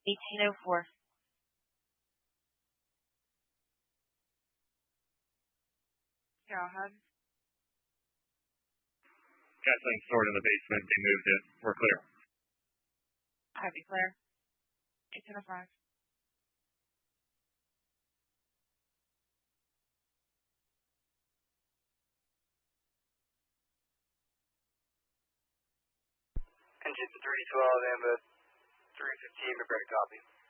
1804. Go ahead. Gasoline stored in the basement. They moved it. We're clear. Copy, clear. 1805. Engine 312, Amba 315, prepare to copy.